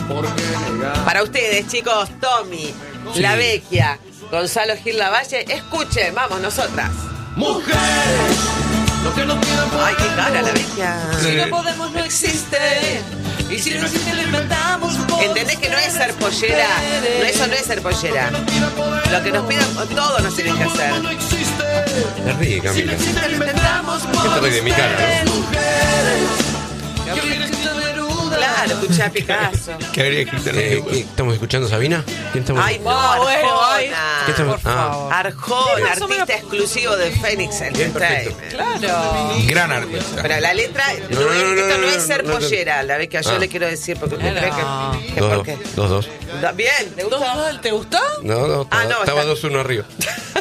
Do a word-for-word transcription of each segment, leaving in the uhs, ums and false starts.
Para ustedes, chicos, Tommy, sí. La Vecchia, Gonzalo Gil Lavalle, escuchen, vamos, nosotras. Mujeres, lo que no quiero poder. Ay, qué cara La Vecchia. Si no podemos, no existe. Y si no existe, lo inventamos. ¿Entendés que no es ser pollera? No, eso no es ser pollera. Lo que nos pidan, todo nos tienen que hacer. Me ríe, Camila. Si no existe, lo intentamos. Siempre ríe de mi cara, ¿no? Claro, escuché a Picasso. ¿Qué habría escrito? Eh, ¿Estamos escuchando Sabina? ¿Quién estamos? Ay, no, Arjona. Bueno, ay, ¿Qué estamos? por favor. Ah. Arjona, artista exclusivo de Fénix Entertainment. Claro. Gran artista. Pero la letra, No, no, no, es, no, esto no, no, es ser no, no, pollera, la vez que yo Ah. le quiero decir, porque Claro. cree que, que Dos, ¿por qué? dos, dos. Da- Bien, ¿te gustó? ¿Dos- ¿Te gustó? No, no, Ah, estaba, no, estaba está- dos uno arriba.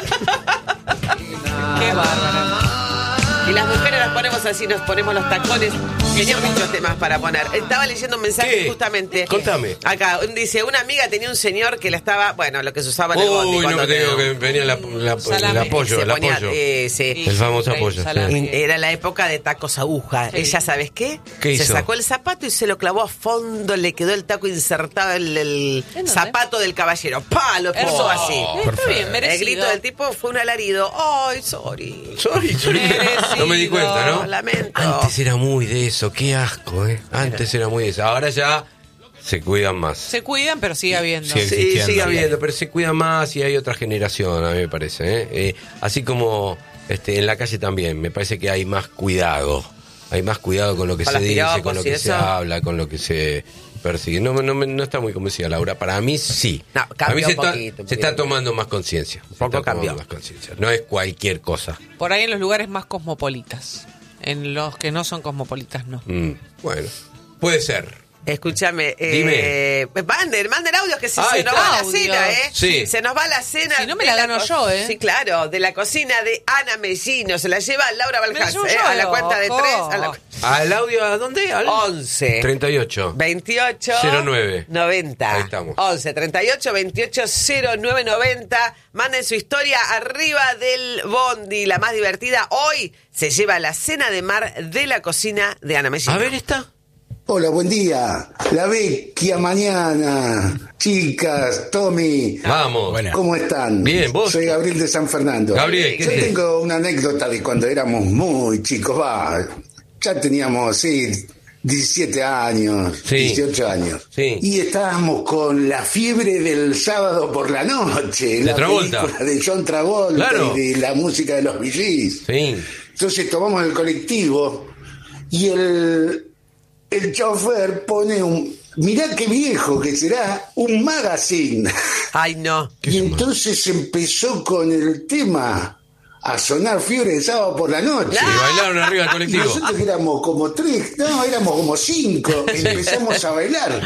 Qué bárbaro. Y las mujeres las ponemos así, nos ponemos los tacones. Tenía muchos temas para poner. Estaba leyendo un mensaje ¿Qué? justamente. Contame. Acá, dice, una amiga tenía un señor que la estaba, bueno, lo que se usaba en el Uy, bondi. no cuando me digo te- que venía la, la- Salame. el apoyo, se el ponía, apoyo. eh, sí. El famoso apoyo, Salame. sí. Era la época de tacos aguja. Sí. Ella, ¿sabes qué? ¿Qué se hizo? sacó el zapato y se lo clavó a fondo, le quedó el taco insertado en el ¿En dónde? zapato del caballero. ¡Pah! Lo puso Hermoso. así. Eh, Está bien, merecido. El grito del tipo fue un alarido. ¡Ay, sorry! Sorry, sorry. Merecido. No me di cuenta, ¿no? Lamento. Antes era muy de eso, qué asco, ¿eh? Antes era muy de eso. Ahora ya se cuidan más. Se cuidan, pero sigue habiendo. Sí, existiendo. sigue habiendo, pero se cuidan más y hay otra generación, a mí me parece. ¿eh? Eh, así como este, en la calle también, me parece que hay más cuidado. Hay más cuidado con lo que Con se los dice, piropos con lo y que eso. se habla, con lo que se persigue. No, no, no está muy convencida, Laura. Para mí sí. No, a cambió mí se, un está, poquito, un se está poquito. tomando más conciencia. Se poco está tomando cambió. más conciencia. No es cualquier cosa. Por ahí en los lugares más cosmopolitas. En los que no son cosmopolitas, no. Mm, bueno, puede ser. Escúchame, Dime. eh, manden, manden audios que se, Ahí se nos está. va la Audios. cena, ¿eh? Sí. Se nos va la cena. Si no me de la gano co- yo, ¿eh? Sí, claro, de la cocina de Ana Mellino. Se la lleva Laura Me la Baljás, llevo ¿eh? yo, A la cuenta de ojo. tres. A la... ¿Al audio a dónde? Al once. treinta y ocho. veintiocho cero nueve. noventa. Ahí estamos. once, treinta y ocho, veintiocho, cero nueve noventa. Manden su historia arriba del bondi, la más divertida. Hoy se lleva la cena de mar de la cocina de Ana Mellino. A ver, esta. Hola, buen día. La Vecchia mañana. Chicas, Tommy. Vamos. Buena. ¿Cómo están? Bien, ¿vos? Soy Gabriel de San Fernando. Gabriel, ¿qué Yo es? tengo una anécdota de cuando éramos muy chicos, va. Ya teníamos, sí, diecisiete años, Sí. dieciocho años. Sí. Y estábamos con la fiebre del sábado por la noche. La Travolta. película de John Travolta Claro. y de la música de los Bee Gees. Sí. Entonces tomamos el colectivo y el, el chofer pone un... Mirá qué viejo que será, un magazine. Ay, no. Y entonces empezó con el tema a sonar fiebre de sábado por la noche. Y bailaron arriba del Y colectivo. nosotros éramos como tres, no, éramos como cinco. Empezamos a bailar.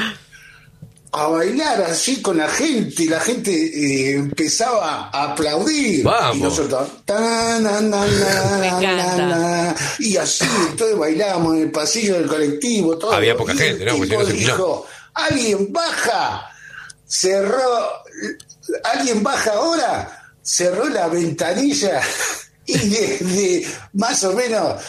A bailar así con la gente. Y la gente eh, empezaba a aplaudir. Vamos. Y nosotros. ta, na, na, na, Me na, encanta. na. Y así, entonces bailábamos en el pasillo del colectivo. Todo. Había poca Y gente, el ¿no? Porque tipo si no se dijo: alguien baja. Cerró. ¿Alguien baja ahora? Cerró la ventanilla. Y desde más o menos,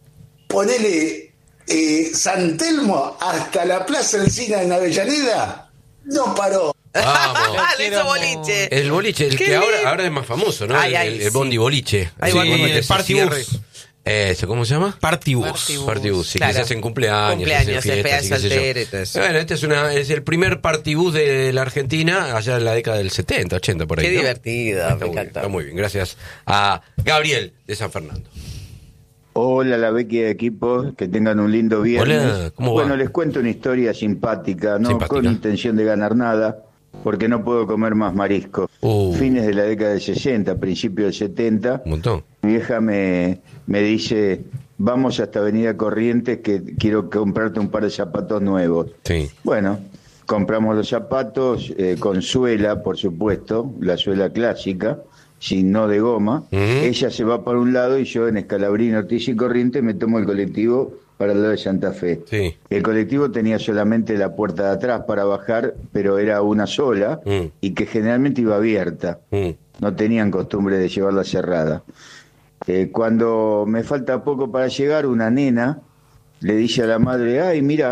ponele eh, San Telmo hasta la Plaza Encina en Avellaneda, no paró. Vamos. Ah, lo quiero hizo mucho. boliche. El boliche, el Qué que ahora, lindo. ahora es más famoso, ¿no? Ay, el, ay, el- el sí. bondi boliche. Ay, Sí, bueno, cuando el te se party cierre- bus. Eso, ¿cómo se llama? Party bus. Party bus. Party bus, sí, Claro. que se hacen cumpleaños, Cumpleaños, se hacen fiestas, despedida y qué sé yo. soltera y todo eso. Bueno, este es, una, es el primer party bus de la Argentina allá en la década del setenta, ochenta, por ahí. Qué ¿no? divertido, Está me muy bien, encantó. está muy bien, gracias a Gabriel de San Fernando. Hola, la Vecchia de equipo, que tengan un lindo viernes. Hola, ¿cómo va? Bueno, les cuento una historia simpática, no Simpática. con intención de ganar nada, porque no puedo comer más marisco. Uh. Fines de la década del sesenta, principios del setenta, Un montón. mi vieja me, me dice, vamos hasta Avenida Corrientes que quiero comprarte un par de zapatos nuevos. Sí. Bueno, compramos los zapatos eh, con suela, por supuesto, la suela clásica, si no de goma. Ujú. Ella se va para un lado y yo en Escalabrín, Ortiz y Corrientes me tomo el colectivo para el lado de Santa Fe. Sí. El colectivo tenía solamente la puerta de atrás para bajar, pero era una sola Mm. y que generalmente iba abierta. Mm. No tenían costumbre de llevarla cerrada. Eh, cuando me falta poco para llegar, una nena le dice a la madre, ay, mira,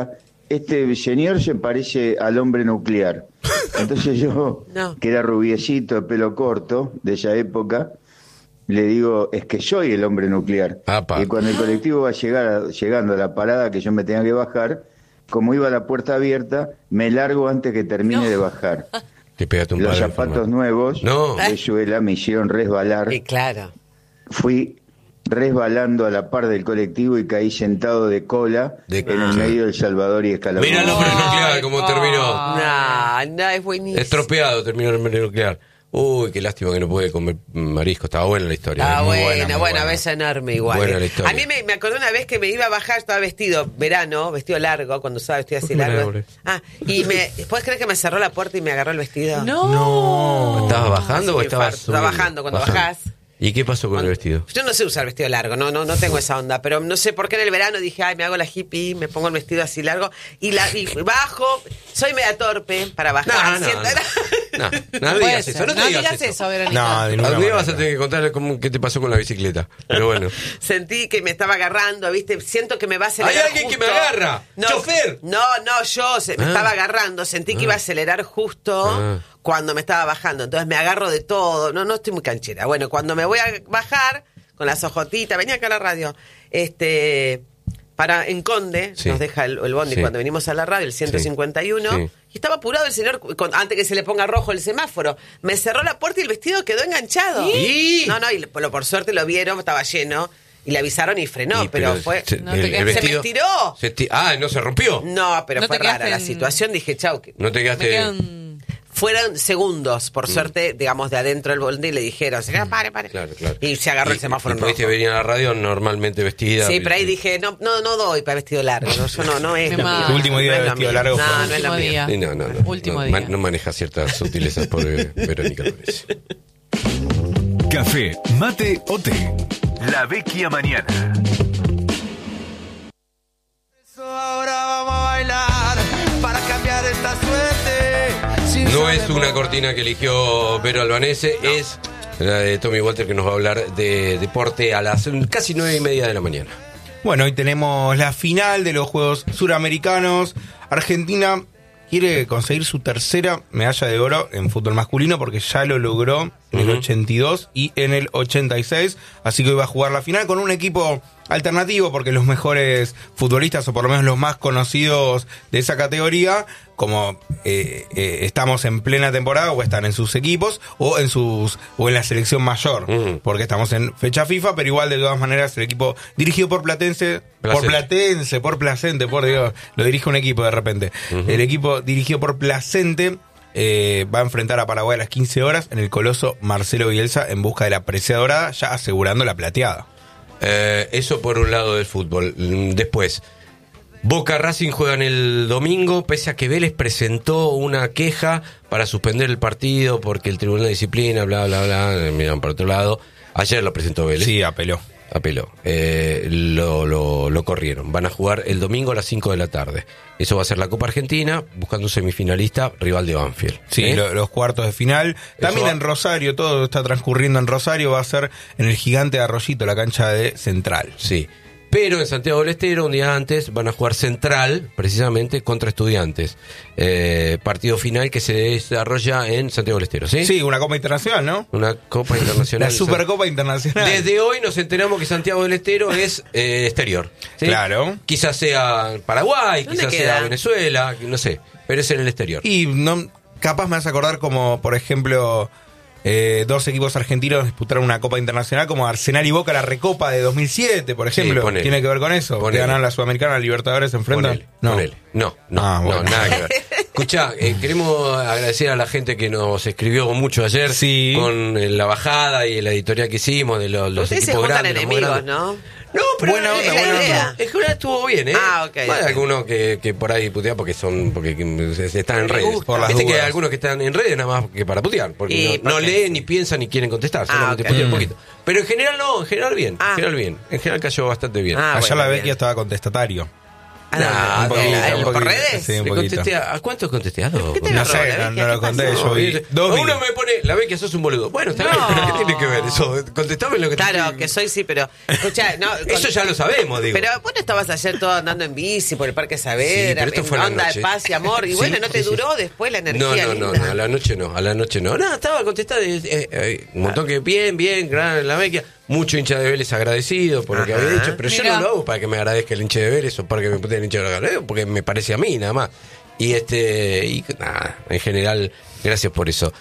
este señor se parece al hombre nuclear. Entonces yo, No. que era rubiecito, de pelo corto, de esa época, le digo, es que soy el hombre nuclear. Apa. Y cuando el colectivo va a llegar a- llegando a la parada que yo me tenía que bajar, como iba la puerta abierta, me largo antes que termine de bajar. Te pegaste un Los palo zapatos enfermo. nuevos No. de suela me hicieron resbalar. Y claro. Fui resbalando a la par del colectivo y caí sentado de cola De en cola. el medio del Salvador y Escalabrini. Mira el hombre Ay, nuclear, cómo no. terminó. No, no, es buenísimo. Estropeado terminó el hombre nuclear. Uy, qué lástima que no pude comer marisco. Estaba buena la historia. Ah, ¿eh? Muy buena, buena, buena, muy buena. beso enorme igual. Buena eh. la historia. A mí me, me acordé una vez que me iba a bajar, estaba vestido, verano, vestido largo, cuando estaba vestido así ¿Por qué me largo. enamoré? Ah, y me, ¿puedes creer que me cerró la puerta y me agarró el vestido? No. ¿Estabas bajando o Sí, estabas infarto. Estaba bajando, cuando bajás. ¿Y qué pasó con el vestido? Yo no sé usar vestido largo, no, no, no tengo esa onda, pero no sé por qué en el verano dije, ay, me hago la hippie, me pongo el vestido así largo y, la, y bajo, soy media torpe para bajar. No, no, siento- no. No, no Puede digas ser. eso, no te digas eso. Verónica. No, de ninguna Algún día vas a manera. tener que contarle cómo, qué te pasó con la bicicleta. Pero bueno. Sentí que me estaba agarrando, ¿viste? Siento que me va a acelerar. ¡Hay alguien que justo. me agarra! No, ¡Chofer! No, no, yo se, me Ah. estaba agarrando. Sentí que iba a acelerar justo Ah. cuando me estaba bajando. Entonces me agarro de todo. No, no estoy muy canchera. Bueno, cuando me voy a bajar con las ojotitas, venía acá a la radio, este. Para en Conde, Sí. nos deja el, el bondi Sí. cuando venimos a la radio, el ciento cincuenta y uno, Sí. y estaba apurado el señor con- antes que se le ponga rojo el semáforo. Me cerró la puerta y el vestido quedó enganchado. ¿Y? No, no, y por, por suerte lo vieron, estaba lleno, y le avisaron y frenó, Y, pero, fue... se- No te el, quedaste- el ¿Se vestido, me estiró? se esti- ah, ¿no se rompió? No, pero No fue te rara quedaste la en- situación, dije, chau. que- No te Me quedaste... quedan... Fueron segundos, por suerte, digamos, de adentro del bondi, y le dijeron, se pare, pare. Claro, claro. Y se agarró Y- el semáforo y en pudiste rojo. venir a la radio normalmente vestida. Sí, pero ahí y- dije, no, no, no doy para vestido largo, no, yo no, no es Qué lo mal. mío. Tu último día No de es lo vestido mío. largo No, fue- no es lo Último mío. día. Sí, no, no, no. Último no, día. ma- no maneja ciertas sutilezas por eh, Verónica Flores. Café, mate o té. La Vecchia Mañana. Ahora vamos a bailar para cambiar esta suerte. Si No es sabemos- una cortina que eligió Vero Albanese, es la de Tommy Walter que nos va a hablar de deporte a las casi nueve y media de la mañana. Bueno, hoy tenemos la final de los Juegos Suramericanos. Argentina quiere conseguir su tercera medalla de oro en fútbol masculino porque ya lo logró en el Ujú. ochenta y dos y en el ochenta y seis. Así que hoy va a jugar la final con un equipo alternativo porque los mejores futbolistas, o por lo menos los más conocidos de esa categoría, como eh, eh, estamos en plena temporada, o están en sus equipos o en sus o en la selección mayor, Ujú. porque estamos en fecha FIFA, pero igual de todas maneras el equipo dirigido por Platense, por Placente. Platense, por Placente, por Dios, lo dirige un equipo de repente. El equipo dirigido por Placente eh, va a enfrentar a Paraguay a las quince horas en el coloso Marcelo Bielsa en busca de la presea dorada, ya asegurando la plateada. Eh, eso por un lado del fútbol. Mm, Después, Boca Racing juegan el domingo, pese a que Vélez presentó una queja para suspender el partido porque el Tribunal de Disciplina, bla, bla, bla, eh, miran para otro lado. Ayer lo presentó Vélez. Sí, apeló. Apeló. Eh, lo, lo, lo corrieron. Van a jugar el domingo a las cinco de la tarde. Eso va a ser la Copa Argentina, buscando un semifinalista, rival de Banfield. Sí, ¿Eh? lo- los cuartos de final. También va- en Rosario, todo está transcurriendo en Rosario, va a ser en el Gigante de Arroyito, la cancha de Central. Sí. Pero en Santiago del Estero, un día antes, van a jugar Central, precisamente, contra Estudiantes. Eh, partido final que se desarrolla en Santiago del Estero, ¿sí? Sí, una Copa Internacional, ¿no? Una Copa Internacional. La Supercopa Internacional. Desde hoy nos enteramos que Santiago del Estero es eh, exterior. ¿sí? Claro. Quizás sea Paraguay, ¿Dónde quizás queda? sea Venezuela, no sé. Pero es en el exterior. Y no, capaz me vas a acordar como, por ejemplo, eh, dos equipos argentinos disputaron una Copa Internacional como Arsenal y Boca, la Recopa de dos mil siete, por ejemplo. ponele. ¿Tiene que ver con eso? Ponele. ¿Que ganaron la Sudamericana, la Libertadores, se enfrentan? Ponele, No. ponele. No, no, Ah, bueno. no, nada que ver. Escuchá, eh, queremos agradecer a la gente que nos escribió mucho ayer Sí. con eh, la bajada y la editorial que hicimos de los, los Ustedes se equipos juntan grandes. los más enemigos, grandes. ¿no? No, pero Buena onda, es buena la onda. idea. En general estuvo bien, ¿eh? Ah, ok, Hay ok. algunos que, que por ahí putean porque son porque que se- se están en Me redes. gusta. Por las Viste que hay dudas. algunos que están en redes nada más que para putear, porque Y no, no porque- leen, ni piensan, ni quieren contestar, Ah, solamente ok. putean un Mm. poquito. Pero en general no, en general bien, Ah. en general bien. En general cayó bastante bien. Ah, Ayer bueno, la bien. Vecchia estaba contestatario. ¿A Nah, dónde? un poquito, ¿El- un ¿Por poquito, redes? sí, un Le poquito. contesté a, ¿a cuántos contesté? A dos. ¿Qué te No agarró, sé, la no, Vecchia? no lo ¿Qué conté, pasó? yo vi dos vi. Uno me pone, la ve que sos un boludo. Bueno, está bien, No. pero ¿qué tiene que ver eso? Contestame lo que te Claro, estoy- que soy sí, pero escucha, no, Eso ya lo sabemos, digo. pero vos no estabas ayer todo andando en bici por el Parque Sí, Saavedra, pero esto en fue a la onda noche. de paz y amor, y Sí, bueno, no te sí, sí. duró después la energía No, no, no, linda. no, a la noche no, a la noche no. No, estaba contestando, eh, eh, eh, un montón que bien, bien, gran la Vecchia. Mucho hincha de Vélez agradecido por lo que Ajá. había dicho, pero yo Mirá. no lo hago para que me agradezca el hincha de Vélez o para que me putea el hincha de Vélez, porque me parece a mí nada más. Y este, y nada, en general, gracias por eso.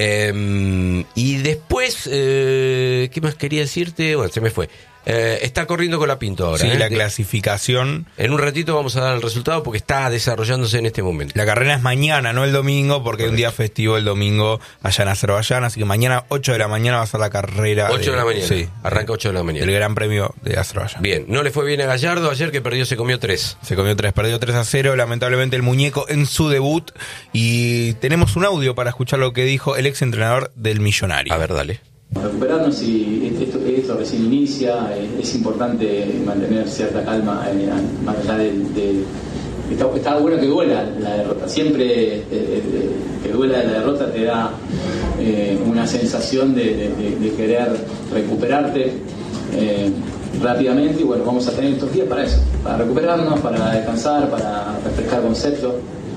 Eh, y después, eh, ¿qué más quería decirte? Bueno, se me fue. Eh, está corriendo con la Pinto ahora. Sí, ¿eh? la De- clasificación. En un ratito vamos a dar el resultado porque está desarrollándose en este momento. La carrera es mañana, no el domingo, porque hay un día festivo el domingo allá en Azerbaiyán, así que mañana ocho de la mañana va a ser la carrera. ocho de la mañana. Sí, Arranca ocho de la mañana. el Gran Premio de Azerbaiyán. Bien, no le fue bien a Gallardo ayer que perdió, se comió tres. Se comió tres, perdió tres a cero, lamentablemente el muñeco en su debut. Y tenemos un audio para escuchar lo que dijo el ex entrenador del Millonario. A ver, dale. Recuperarnos y esto, esto recién inicia, es importante mantener cierta calma, eh, más allá de... de está, está bueno que duela la derrota, siempre eh, eh, que duela la derrota te da eh, una sensación de, de, de, de querer recuperarte eh, rápidamente y bueno, vamos a tener estos días para eso, para recuperarnos, para descansar, para refrescar conceptos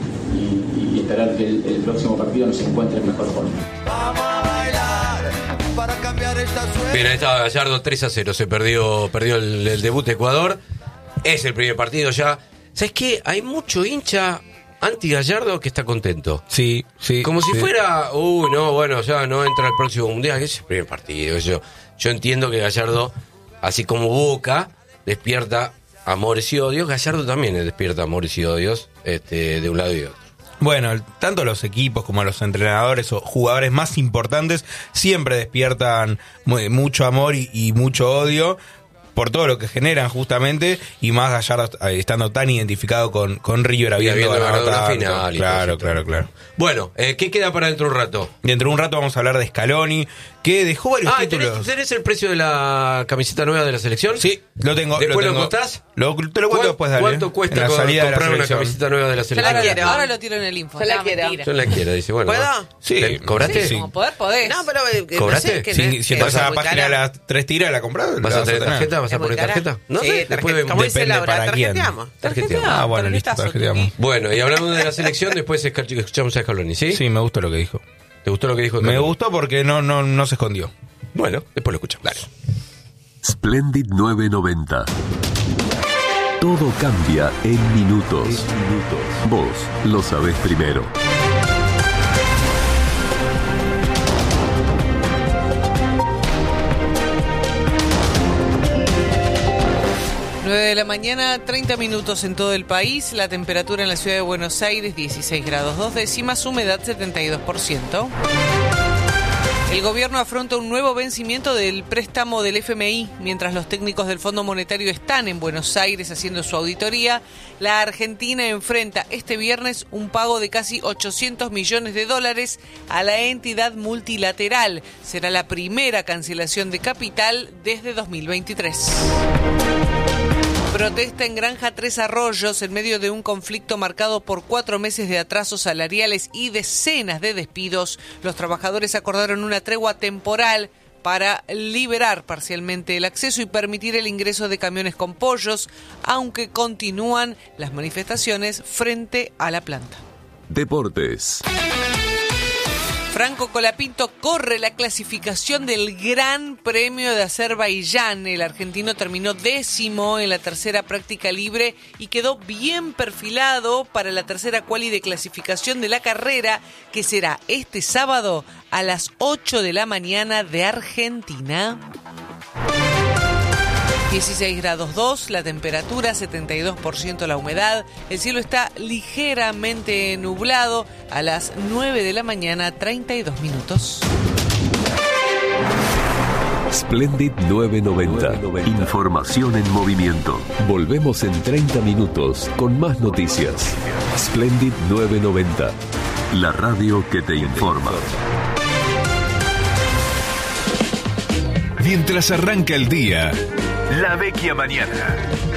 y, y esperar que el, el próximo partido nos encuentre en mejor forma. Vamos a bailar para cambiar esta suerte. Bien, ahí estaba Gallardo tres a cero. Se perdió, perdió el, el debut de Ecuador. Es el primer partido ya. ¿Sabes qué? Hay mucho hincha anti-Gallardo que está contento. Sí, sí. Como si sí. fuera, uy, no, bueno, ya no entra al próximo mundial, que es el primer partido. Yo, yo entiendo que Gallardo, así como Boca, despierta amores y odios, Gallardo también despierta amores y odios este, de un lado y de otro. Bueno, tanto los equipos como los entrenadores o jugadores más importantes siempre despiertan mu- mucho amor y, y mucho odio por todo lo que generan justamente, y más Gallardo eh, estando tan identificado con, con River, habiendo habiendo ganado ganado la tanto. final y Claro, todo eso. claro, claro. Bueno, eh, ¿qué queda para dentro de un rato? Dentro de un rato vamos a hablar de Scaloni, que dejó varios Ah, títulos. ¿tenés, tenés el precio de la camiseta nueva de la selección? Sí, lo tengo. ¿Después lo, tengo. contás? Lo, te lo cuento después, dale. ¿Cuánto cuesta En la co- salida de la comprar una selección. camiseta nueva de la Yo selección? la quiero. quiero. Ahora lo tiro en el info. Yo la No, quiero. mentira. Yo la quiero, dice, bueno. ¿Puedo? ¿va? Sí. ¿Le- ¿Cobraste? Sí, como poder podés. No, pero eh, que ¿Cobraste? no sé, que Si, no es- si que entras es a la muy página de cara. las tres tiras, la compras. ¿Vas la a tener tener. tarjeta? ¿Vas a Es muy poner cara. tarjeta? No Sí, sé, tarjeta. después vemos. ¿Cómo dice Depende Laura? para quién. Tarjeteamos. Tarjeteamos. Ah, bueno, listo, tarjetazo, tarjeteamos. Tuki. Bueno, y hablando de la selección, después esca- escuchamos a Scaloni, ¿sí? Sí, me gustó lo que dijo. ¿Te gustó lo que dijo Me Scaloni? gustó porque no, no, no se escondió. Bueno, después lo escuchamos. Dale. Splendid nueve noventa. Todo cambia en minutos. Vos lo sabés primero. nueve de la mañana, treinta minutos en todo el país. La temperatura en la ciudad de Buenos Aires, dieciséis grados dos décimas, humedad setenta y dos por ciento. El gobierno afronta un nuevo vencimiento del préstamo del F M I. Mientras los técnicos del Fondo Monetario están en Buenos Aires haciendo su auditoría, la Argentina enfrenta este viernes un pago de casi ochocientos millones de dólares a la entidad multilateral. Será la primera cancelación de capital desde dos mil veintitrés. Protesta en Granja Tres Arroyos en medio de un conflicto marcado por cuatro meses de atrasos salariales y decenas de despidos. Los trabajadores acordaron una tregua temporal para liberar parcialmente el acceso y permitir el ingreso de camiones con pollos, aunque continúan las manifestaciones frente a la planta. Deportes. Franco Colapinto corre la clasificación del Gran Premio de Azerbaiyán. El argentino terminó décimo en la tercera práctica libre y quedó bien perfilado para la tercera quali de clasificación de la carrera, que será este sábado a las ocho de la mañana de Argentina. dieciséis grados dos, la temperatura, setenta y dos por ciento la humedad. El cielo está ligeramente nublado a las nueve de la mañana, treinta y dos minutos. Splendid nueve noventa. Información en movimiento. Volvemos en treinta minutos con más noticias. Splendid nueve noventa. La radio que te informa. Mientras arranca el día, La Vecchia Mañana.